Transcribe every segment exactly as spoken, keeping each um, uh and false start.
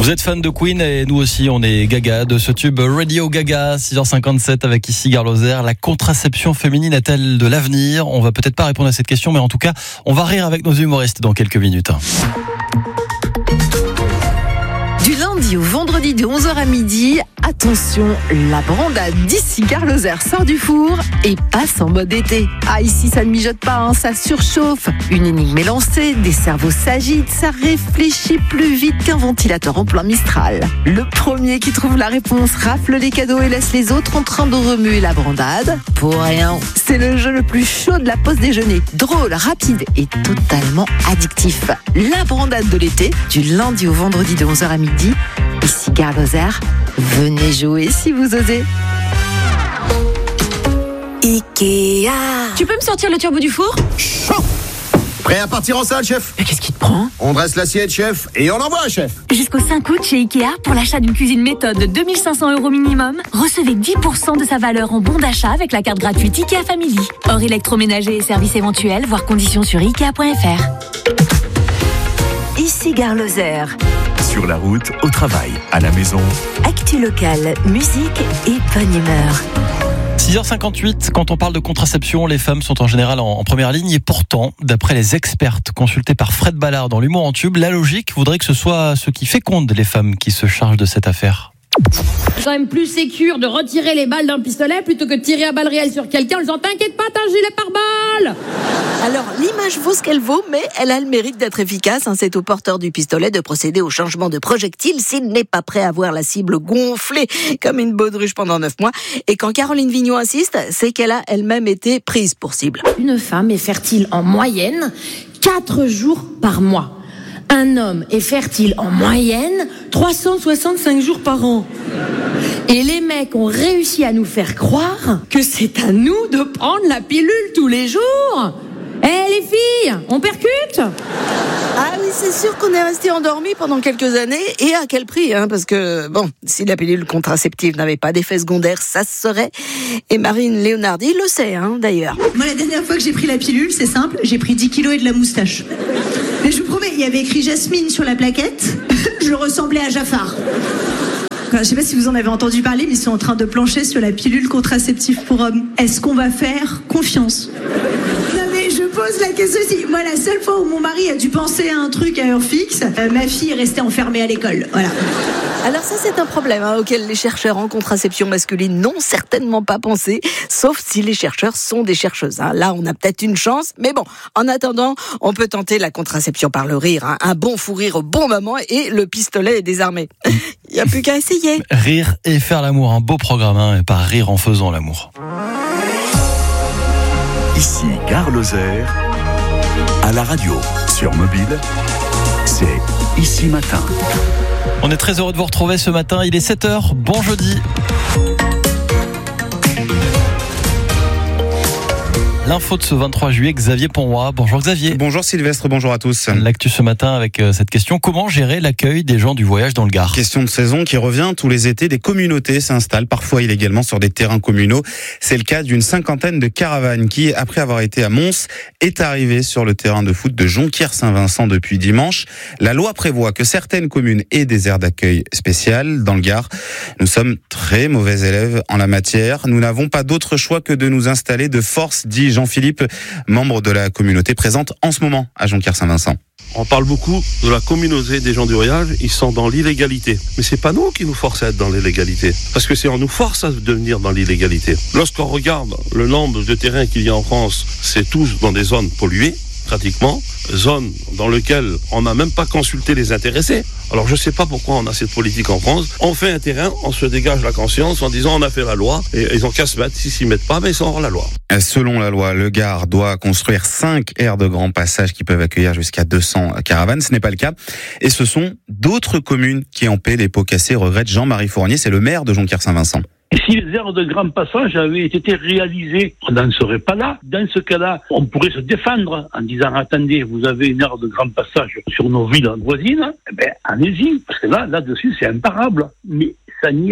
Vous êtes fan de Queen et nous aussi, on est gaga de ce tube Radio Gaga, six heures cinquante-sept avec ici Garloser. La contraception féminine a-t-elle de l'avenir ? On va peut-être pas répondre à cette question, mais en tout cas, on va rire avec nos humoristes dans quelques minutes. Du lundi au vendredi de onze heures à midi, attention, la brandade d'ici Garloser sort du four et passe en mode été. Ah, ici ça ne mijote pas, hein, ça surchauffe. Une énigme est lancée, des cerveaux s'agitent, ça réfléchit plus vite qu'un ventilateur en plein Mistral. Le premier qui trouve la réponse rafle les cadeaux et laisse les autres en train de remuer la brandade. Pour rien, c'est le jeu le plus chaud de la pause déjeuner. Drôle, rapide et totalement addictif. La brandade de l'été, du lundi au vendredi de onze heures à midi. Ici Garloser, venez jouer si vous osez. Ikea. Tu peux me sortir le turbo du four ? Chaud. Prêt à partir en salle, chef ? Mais qu'est-ce qui te prend ? On dresse l'assiette, chef, et on envoie, chef. Jusqu'au cinq août chez Ikea, pour l'achat d'une cuisine méthode de deux mille cinq cents euros minimum, recevez dix pour cent de sa valeur en bon d'achat avec la carte gratuite Ikea Family. Hors électroménager et services éventuels, voire conditions sur ikea point f r. Ici Garloser. Sur la route, au travail, à la maison. Actu locale, musique et bonne humeur. six heures cinquante-huit, quand on parle de contraception, les femmes sont en général en, en première ligne. Et pourtant, d'après les expertes consultées par Fred Ballard dans l'humour en tube, la logique voudrait que ce soit ceux qui fécondent les femmes qui se chargent de cette affaire. C'est quand même plus sécure de retirer les balles d'un pistolet plutôt que de tirer à balles réelles sur quelqu'un en disant « T'inquiète pas, t'as un gilet pare-balles !» Alors, l'image vaut ce qu'elle vaut, mais elle a le mérite d'être efficace. Hein. C'est au porteur du pistolet de procéder au changement de projectile s'il n'est pas prêt à voir la cible gonflée comme une baudruche pendant neuf mois. Et quand Caroline Vignon insiste, c'est qu'elle a elle-même été prise pour cible. Une femme est fertile en moyenne quatre jours par mois. Un homme est fertile en moyenne trois cent soixante-cinq jours par an. Et les mecs ont réussi à nous faire croire que c'est à nous de prendre la pilule tous les jours. Eh hey, les filles, on percute ? Ah oui, c'est sûr qu'on est resté endormi pendant quelques années. Et à quel prix, hein ? Parce que, bon, si la pilule contraceptive n'avait pas d'effet secondaire, ça se saurait. Et Marine Léonardi le sait, hein, d'ailleurs. Moi, la dernière fois que j'ai pris la pilule, c'est simple, j'ai pris dix kilos et de la moustache. Mais je vous promets, il y avait écrit Jasmine sur la plaquette. Je ressemblais à Jafar. Je ne sais pas si vous en avez entendu parler, mais ils sont en train de plancher sur la pilule contraceptive pour hommes. Est-ce qu'on va faire confiance ? Non mais je pose la question aussi. Moi, la seule fois où mon mari a dû penser à un truc à heure fixe, euh, ma fille est restée enfermée à l'école. Voilà. Alors ça, c'est un problème hein, auquel les chercheurs en contraception masculine n'ont certainement pas pensé, sauf si les chercheurs sont des chercheuses. Hein. Là, on a peut-être une chance, mais bon, en attendant, on peut tenter la contraception par le rire. Hein. Un bon fou rire au bon moment et le pistolet est désarmé. Il n'y a plus qu'à essayer. Rire et faire l'amour, un beau programme, hein, et pas rire en faisant l'amour. Ici Garloser, à la radio, sur mobile, c'est Ici Matin. On est très heureux de vous retrouver ce matin, il est sept heures, bon jeudi. L'info de ce vingt-trois juillet, Xavier Ponroy. Bonjour Xavier. Bonjour Sylvestre, bonjour à tous. L'actu ce matin avec cette question, comment gérer l'accueil des gens du voyage dans le Gard ? Question de saison qui revient tous les étés. Des communautés s'installent parfois illégalement sur des terrains communaux. C'est le cas d'une cinquantaine de caravanes qui, après avoir été à Mons, est arrivée sur le terrain de foot de Jonquière-Saint-Vincent depuis dimanche. La loi prévoit que certaines communes aient des aires d'accueil spéciales dans le Gard. Nous sommes très mauvais élèves en la matière. Nous n'avons pas d'autre choix que de nous installer de force, dit Jean-Philippe, membre de la communauté présente en ce moment à Jonquière-Saint-Vincent. On parle beaucoup de la communauté des gens du voyage, ils sont dans l'illégalité. Mais c'est pas nous qui nous forçons à être dans l'illégalité. Parce que c'est on nous force à devenir dans l'illégalité. Lorsqu'on regarde le nombre de terrains qu'il y a en France, c'est tous dans des zones polluées, pratiquement, zones dans lesquelles on n'a même pas consulté les intéressés. Alors je ne sais pas pourquoi on a cette politique en France. On fait un terrain, on se dégage la conscience en disant on a fait la loi et ils ont qu'à se mettre. S'ils s'y mettent pas, mais ils sont hors la loi. Selon la loi, le Gard doit construire cinq aires de grand passage qui peuvent accueillir jusqu'à deux cents caravanes. Ce n'est pas le cas. Et ce sont d'autres communes qui en paient les pots cassés, regrette Jean-Marie Fournier, c'est le maire de Jonquière-Saint-Vincent. Et si les aires de grand passage avaient été réalisées, on n'en serait pas là. Dans ce cas-là, on pourrait se défendre en disant « Attendez, vous avez une aire de grand passage sur nos villes voisines, eh ben, allez-y. » Parce que là, là-dessus, c'est imparable. Mais ça n'y est pas.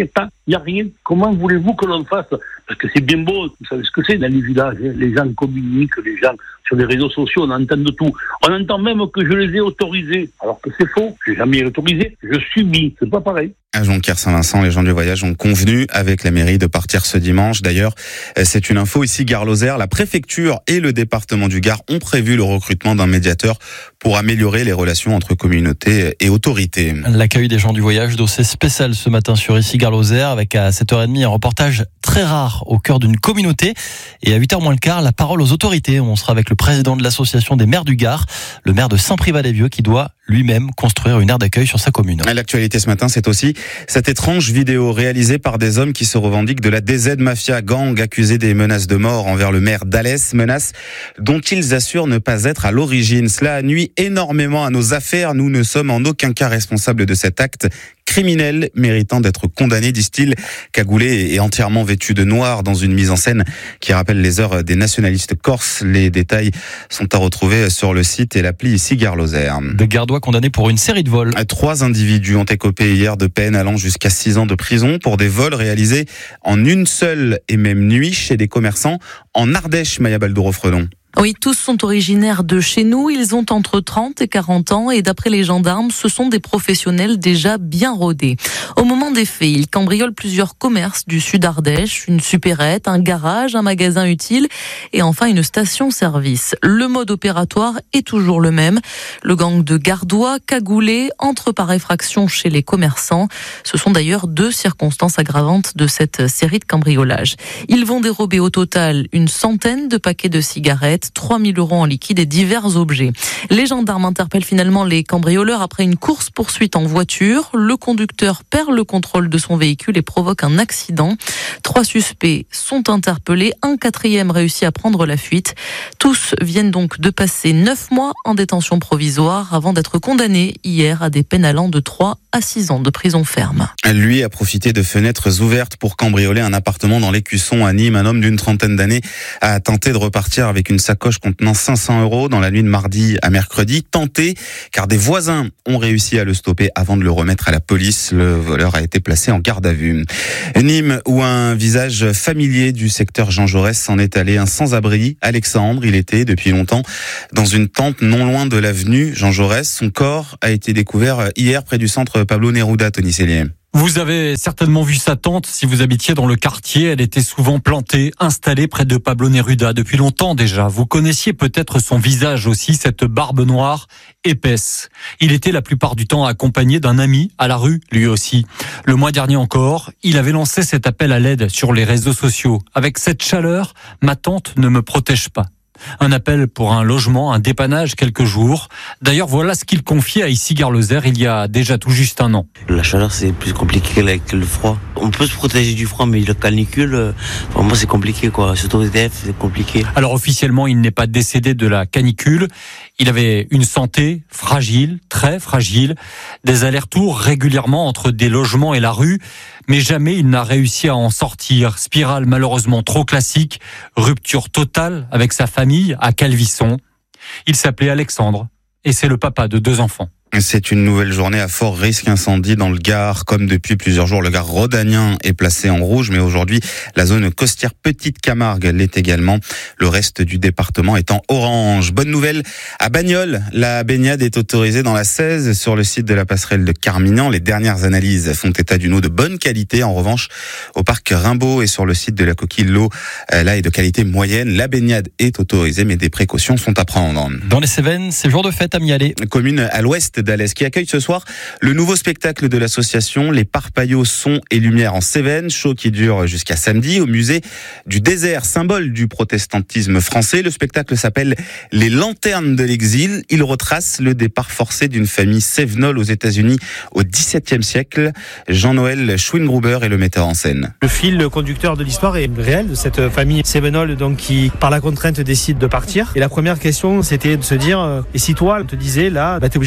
Il n'y a rien. Comment voulez-vous que l'on fasse? Parce que c'est bien beau, vous savez ce que c'est dans les villages. Hein. Les gens communiquent, les gens sur les réseaux sociaux, on entend de tout. On entend même que je les ai autorisés, alors que c'est faux. Je n'ai jamais autorisé. Je subis. C'est pas pareil. À Jonquière-Saint-Vincent, les gens du voyage ont convenu avec la mairie de partir ce dimanche. D'ailleurs, c'est une info ici, Gare-Lozère. La préfecture et le département du Gard ont prévu le recrutement d'un médiateur pour améliorer les relations entre communautés et autorités. L'accueil des gens du voyage, dossier spécial ce matin sur ici, Gare-Lozère, avec à sept heures trente un reportage très rare au cœur d'une communauté. Et à huit heures moins le quart, la parole aux autorités. On sera avec le président de l'association des maires du Gard, le maire de Saint-Privat-des-Vieux, qui doit lui-même construire une aire d'accueil sur sa commune. L'actualité ce matin, c'est aussi cette étrange vidéo réalisée par des hommes qui se revendiquent de la D Z Mafia, gang accusé des menaces de mort envers le maire d'Alès, menaces dont ils assurent ne pas être à l'origine. Cela nuit énormément à nos affaires. Nous ne sommes en aucun cas responsables de cet acte criminel méritant d'être condamné, disent-ils, cagoulé et entièrement vêtu de noir dans une mise en scène qui rappelle les heures des nationalistes corses. Les détails sont à retrouver sur le site et l'appli ici Gare-Lozère. Des Gardois condamnés pour une série de vols. Trois individus ont écopé hier de peine allant jusqu'à six ans de prison pour des vols réalisés en une seule et même nuit chez des commerçants en Ardèche, Maya Baldouro-Fredon. Oui, tous sont originaires de chez nous. Ils ont entre trente et quarante ans et d'après les gendarmes, ce sont des professionnels déjà bien rodés. Au moment des faits, ils cambriolent plusieurs commerces du sud Ardèche, une supérette, un garage, un magasin utile et enfin une station-service. Le mode opératoire est toujours le même. Le gang de Gardois, cagoulés, entre par effraction chez les commerçants. Ce sont d'ailleurs deux circonstances aggravantes de cette série de cambriolages. Ils vont dérober au total une centaine de paquets de cigarettes, trois mille euros en liquide et divers objets. Les gendarmes interpellent finalement les cambrioleurs après une course-poursuite en voiture. Le conducteur perd le contrôle de son véhicule et provoque un accident. Trois suspects sont interpellés. Un quatrième réussit à prendre la fuite. Tous viennent donc de passer neuf mois en détention provisoire avant d'être condamnés hier à des peines allant de trois à six ans de prison ferme. Lui a profité de fenêtres ouvertes pour cambrioler un appartement dans l'Écusson à Nîmes. Un homme d'une trentaine d'années a tenté de repartir avec une sacoche contenant cinq cents euros dans la nuit de mardi à mercredi. Tenté car des voisins ont réussi à le stopper avant de le remettre à la police. Le voleur a été placé en garde à vue. Nîmes, où un visage familier du secteur Jean Jaurès s'en est allé, un sans-abri, Alexandre. Il était depuis longtemps dans une tente non loin de l'avenue Jean Jaurès. Son corps a été découvert hier près du centre Pablo Neruda, Tony Cellier. Vous avez certainement vu sa tente si vous habitiez dans le quartier. Elle était souvent plantée, installée près de Pablo Neruda depuis longtemps déjà. Vous connaissiez peut-être son visage aussi, cette barbe noire épaisse. Il était la plupart du temps accompagné d'un ami à la rue, lui aussi. Le mois dernier encore, il avait lancé cet appel à l'aide sur les réseaux sociaux. Avec cette chaleur, ma tante ne me protège pas. Un appel pour un logement, un dépannage quelques jours. D'ailleurs, voilà ce qu'il confiait à ici Gare-Lozère il y a déjà tout juste un an. La chaleur, c'est plus compliqué que le froid. On peut se protéger du froid, mais la canicule, pour moi, c'est compliqué, quoi. Surtout les D F, c'est compliqué. Alors, officiellement, il n'est pas décédé de la canicule. Il avait une santé fragile, très fragile, des allers-retours régulièrement entre des logements et la rue, mais jamais il n'a réussi à en sortir. Spirale malheureusement trop classique, rupture totale avec sa famille à Calvisson. Il s'appelait Alexandre et c'est le papa de deux enfants. C'est une nouvelle journée à fort risque incendie dans le Gard. Comme depuis plusieurs jours, le Gard rhodanien est placé en rouge, mais aujourd'hui, la zone costière Petite Camargue l'est également. Le reste du département est en orange. Bonne nouvelle à Bagnols. La baignade est autorisée dans la seize sur le site de la passerelle de Carmignan. Les dernières analyses font état d'une eau de bonne qualité. En revanche, au parc Rimbaud et sur le site de la Coquille, l'eau là est de qualité moyenne. La baignade est autorisée, mais des précautions sont à prendre. Dans les Cévennes, c'est jour de fête à Mialet. Commune à l'ouest d'Alès, qui accueille ce soir le nouveau spectacle de l'association Les Parpaillots Sons et Lumières en Cévennes, show qui dure jusqu'à samedi au musée du désert, symbole du protestantisme français. Le spectacle s'appelle Les Lanternes de l'exil. Il retrace le départ forcé d'une famille cévenole aux États-Unis au dix-septième siècle. Jean-Noël Schwingruber est le metteur en scène. Le fil conducteur de l'histoire est réel de cette famille cévenole donc qui, par la contrainte, décide de partir. Et la première question, c'était de se dire, et si toi, on te disait là, bah, t'es obligé de partir.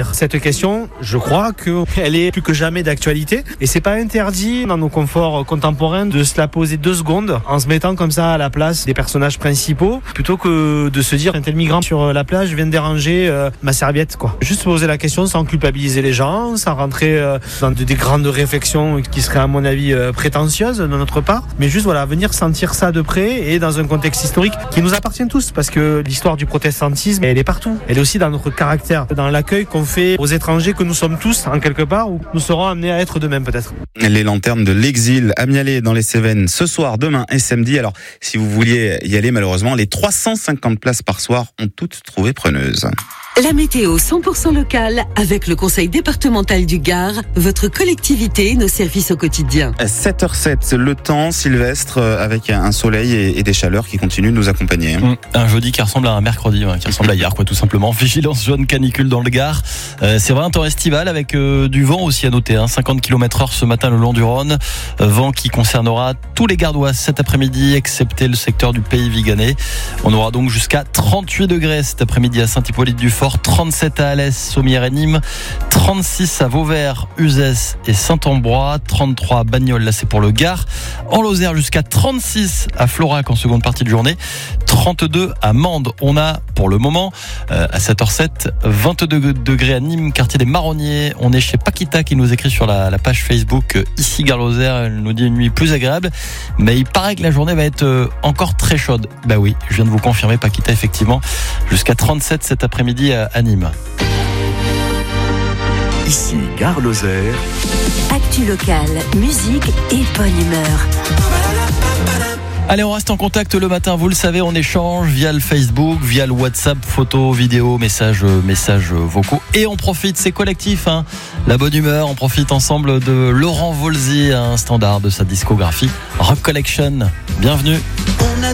sortir. Cette question, je crois qu'elle est plus que jamais d'actualité et c'est pas interdit dans nos conforts contemporains de se la poser deux secondes en se mettant comme ça à la place des personnages principaux plutôt que de se dire un tel migrant sur la plage vient de déranger euh, ma serviette quoi. Juste poser la question sans culpabiliser les gens, sans rentrer euh, dans de, des grandes réflexions qui seraient à mon avis euh, prétentieuses de notre part, mais juste voilà venir sentir ça de près et dans un contexte historique qui nous appartient tous parce que l'histoire du protestantisme elle est partout, elle est aussi dans notre caractère, dans l'accueil qu'on fait aux étrangers que nous sommes tous en quelque part où nous serons amenés à être de même peut-être. Les lanternes de l'exil à Mialet dans les Cévennes ce soir, demain et samedi. Alors si vous vouliez y aller, malheureusement les trois cent cinquante places par soir ont toutes trouvé preneuses. La météo cent pour cent locale avec le conseil départemental du Gard, votre collectivité, nos services au quotidien. sept heures sept, le temps Sylvestre avec un soleil et des chaleurs qui continuent de nous accompagner. Mmh, un jeudi qui ressemble à un mercredi, hein, qui ressemble à hier quoi tout simplement. Vigilance jaune canicule dans le Gard. Euh, c'est vrai un temps estival avec euh, du vent aussi à noter, hein, cinquante kilomètres heure ce matin le long du Rhône. Euh, vent qui concernera tous les Gardois cet après-midi excepté le secteur du Pays Viganais. On aura donc jusqu'à trente-huit degrés cet après-midi à Saint-Hippolyte-du-Fort, trente-sept à Alès, Sommières et Nîmes, trente-six à Vauvert, Uzès et Saint-Ambrois, trente-trois à Bagnols, là c'est pour le Gard. En Lozère jusqu'à trente-six à Florac en seconde partie de journée, trente-deux à Mende. On a pour le moment euh, à sept heures sept, vingt-deux degrés à Nîmes, quartier des Marronniers. On est chez Paquita qui nous écrit sur la, la page Facebook euh, ici Gare Lozère. Elle nous dit une nuit plus agréable, mais il paraît que la journée va être euh, encore très chaude. Bah oui, je viens de vous confirmer Paquita effectivement, jusqu'à trente-sept cet après-midi à, à Nîmes. Ici Gare Lozère. Actu locale, musique et bonne humeur. Allez, on reste en contact le matin, vous le savez, on échange via le Facebook, via le WhatsApp, photos, vidéos, messages, messages vocaux. Et on profite, c'est collectif, hein, la bonne humeur, on profite ensemble de Laurent Voulzy, un standard de sa discographie Rock Collection. Bienvenue.